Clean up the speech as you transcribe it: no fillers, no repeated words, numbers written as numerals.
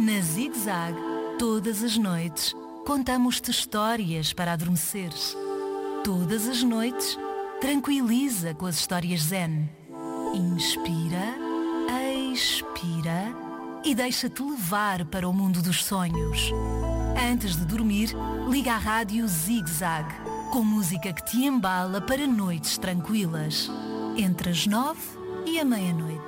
Na Zig Zag, todas as noites, contamos-te histórias para adormeceres. Todas as noites, tranquiliza com as histórias zen. Inspira, expira e deixa-te levar para o mundo dos sonhos. Antes de dormir, liga a rádio Zig Zag, com música que te embala para noites tranquilas. Entre as 9 e a meia-noite.